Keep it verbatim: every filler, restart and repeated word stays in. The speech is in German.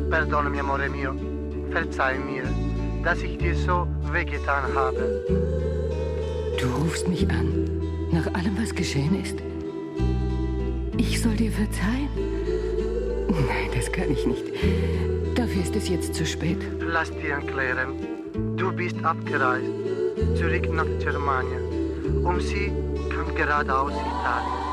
Perdonami, amore mio. Verzeih mir, dass ich dir so wehgetan habe. Du rufst mich an, nach allem, was geschehen ist. Ich soll dir verzeihen? Nein, das kann ich nicht. Dafür ist es jetzt zu spät. Lass dir erklären. Du bist abgereist, zurück nach Germania. Und sie kam gerade aus Italien.